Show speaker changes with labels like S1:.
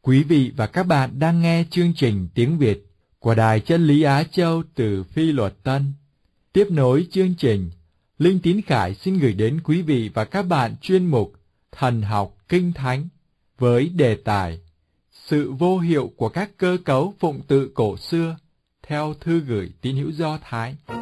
S1: Quý vị và các bạn đang nghe chương trình tiếng Việt của Đài Chân lý Á Châu từ Phi Luật Tân. Tiếp nối chương trình, Linh Tín Khải xin gửi đến quý vị và các bạn chuyên mục Thần học Kinh Thánh với đề tài Sự vô hiệu của các cơ cấu phụng tự cổ xưa theo thư gửi tín hữu Do Thái.